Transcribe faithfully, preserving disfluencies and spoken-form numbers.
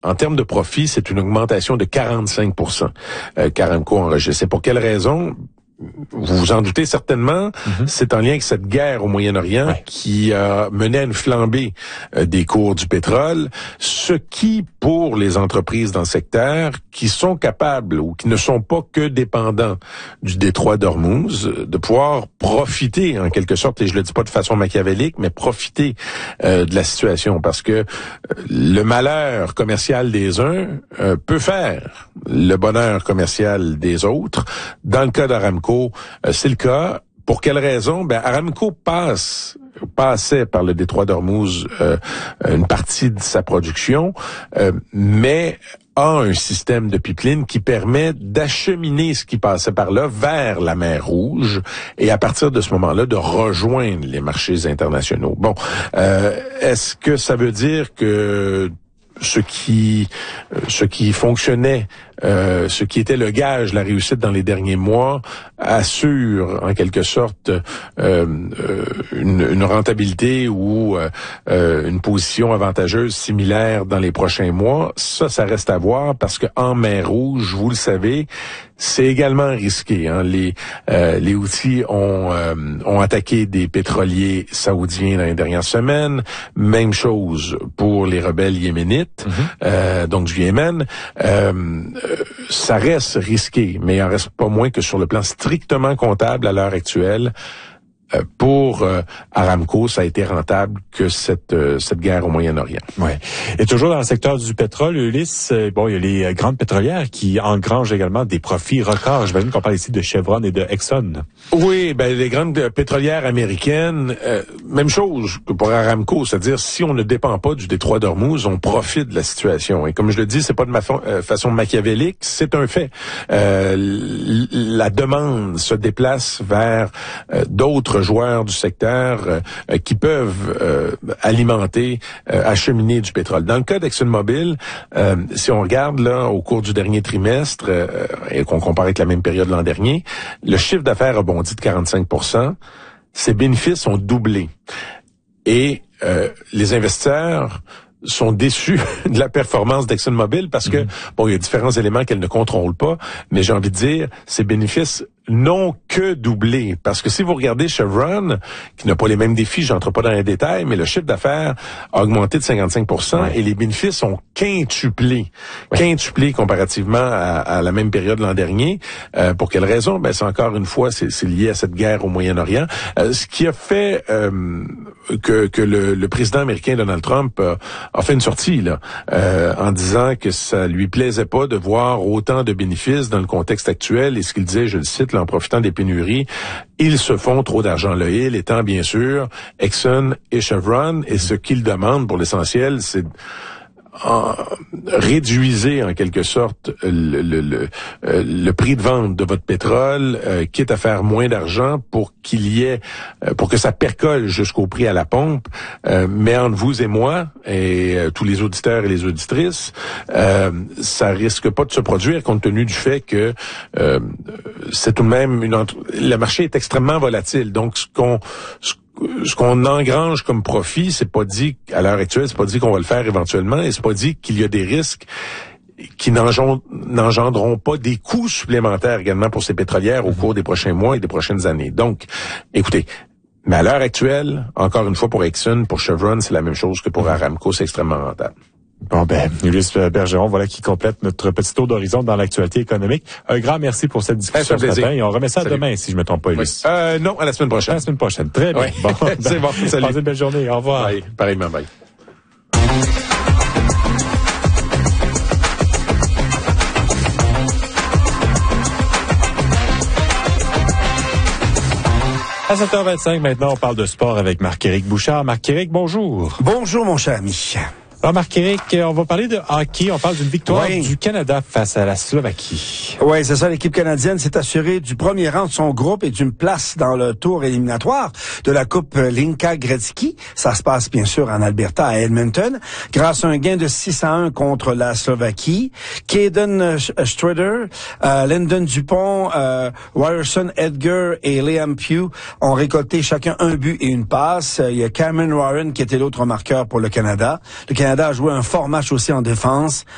en termes de profit, c'est une augmentation de quarante-cinq pour cent euh, qu'Aramco enregistre. C'est pour quelle raison? Vous vous en doutez certainement, mm-hmm. c'est en lien avec cette guerre au Moyen-Orient ouais. qui a mené à une flambée euh, des cours du pétrole, ce qui, pour les entreprises dans le secteur, qui sont capables ou qui ne sont pas que dépendants du détroit d'Ormuz, de pouvoir profiter en quelque sorte, et je le dis pas de façon machiavélique, mais profiter euh, de la situation, parce que euh, le malheur commercial des uns euh, peut faire le bonheur commercial des autres. Dans le cas d'Aramco, Euh, c'est le cas. Pour quelle raison? Ben, Aramco passe, passait par le détroit d'Ormuz euh, une partie de sa production, euh, mais a un système de pipeline qui permet d'acheminer ce qui passait par là vers la mer Rouge et à partir de ce moment-là de rejoindre les marchés internationaux. Bon, euh, est-ce que ça veut dire que ce qui ce qui fonctionnait, euh, ce qui était le gage, la réussite dans les derniers mois, assure en quelque sorte euh, euh, une, une rentabilité ou euh, une position avantageuse similaire dans les prochains mois? Ça, ça reste à voir parce que en mer Rouge, vous le savez, c'est également risqué. Hein. Les euh, les Houthis ont euh, ont attaqué des pétroliers saoudiens dans les dernières semaines. Même chose pour les rebelles yéménites, mm-hmm. euh, donc du Yémen. Euh, ça reste risqué, mais il en reste pas moins que sur le plan strictement comptable à l'heure actuelle. Pour euh, Aramco, ça a été rentable que cette euh, cette guerre au Moyen-Orient. Ouais. Et toujours dans le secteur du pétrole, Ulysse, euh, bon, il y a les euh, grandes pétrolières qui engrangent également des profits records. J'imagine qu'on parle ici de Chevron et de Exxon. Oui, ben les grandes pétrolières américaines, euh, même chose que pour Aramco, c'est-à-dire si on ne dépend pas du détroit d'Ormuz, on profite de la situation. Et comme je le dis, c'est pas de ma fa- euh, façon machiavélique, c'est un fait. Euh, l- la demande se déplace vers euh, d'autres joueurs du secteur euh, qui peuvent euh, alimenter, euh, acheminer du pétrole. Dans le cas d'ExxonMobil, euh, si on regarde là au cours du dernier trimestre euh, et qu'on compare avec la même période l'an dernier, le chiffre d'affaires a bondi de quarante-cinq pour cent. Ses bénéfices ont doublé. Et euh, les investisseurs sont déçus de la performance d'ExxonMobil parce que, mmh. bon, il y a différents éléments qu'elle ne contrôle pas, mais j'ai envie de dire, ses bénéfices n'ont que doublé. Parce que si vous regardez Chevron, qui n'a pas les mêmes défis, j'entre pas dans les détails, mais le chiffre d'affaires a augmenté de cinquante-cinq pour cent ouais. et les bénéfices ont quintuplé. Ouais. Quintuplé comparativement à, à la même période l'an dernier. Euh, pour quelle raison? Ben, c'est encore une fois, c'est, c'est lié à cette guerre au Moyen-Orient. Euh, ce qui a fait euh, que, que le, le président américain Donald Trump euh, a fait une sortie là, euh, en disant que ça lui plaisait pas de voir autant de bénéfices dans le contexte actuel. Et ce qu'il disait, je le cite, là, en profitant des pénuries, ils se font trop d'argent. Le il étant bien sûr Exxon et Chevron. Et ce qu'ils demandent pour l'essentiel, c'est en, réduisez en quelque sorte le, le, le, le prix de vente de votre pétrole, euh, quitte à faire moins d'argent pour qu'il y ait, euh, pour que ça percole jusqu'au prix à la pompe. Euh, mais entre vous et moi et euh, tous les auditeurs et les auditrices, euh, ça risque pas de se produire compte tenu du fait que euh, c'est tout de même une entre... le marché est extrêmement volatile. Donc ce qu'on ce Ce qu'on engrange comme profit, c'est pas dit, à l'heure actuelle, c'est pas dit qu'on va le faire éventuellement, et c'est pas dit qu'il y a des risques qui n'engendreront pas des coûts supplémentaires également pour ces pétrolières au cours des prochains mois et des prochaines années. Donc, écoutez, mais à l'heure actuelle, encore une fois pour Exxon, pour Chevron, c'est la même chose que pour Aramco, c'est extrêmement rentable. Bon ben, Ulysse Bergeron, voilà qui complète notre petit tour d'horizon dans l'actualité économique. Un grand merci pour cette discussion ce matin et on remet ça Salut. demain, si je me trompe pas, Ulysse. Oui. Euh, non, à la semaine prochaine. À la semaine prochaine, très bien. Oui. Bon, c'est bon, salut. Passez une belle journée, au revoir. Bye. Pareillement, bye. À sept heures vingt-cinq, maintenant, on parle de sport avec Marc-Éric Bouchard. Marc-Éric, bonjour. Bonjour, mon cher ami. Alors, Marc-Éric, on va parler de hockey. On parle d'une victoire oui. du Canada face à la Slovaquie. Oui, c'est ça. L'équipe canadienne s'est assurée du premier rang de son groupe et d'une place dans le tour éliminatoire de la Coupe Linka Gretzky. Ça se passe, bien sûr, en Alberta, à Edmonton, grâce à un gain de six à un contre la Slovaquie. Kaden Strider, euh, Lyndon Dupont, euh, Ryerson Edgar et Liam Pugh ont récolté chacun un but et une passe. Il y a Cameron Warren qui était l'autre marqueur pour le Canada. Le Canada a joué un fort match aussi en défense.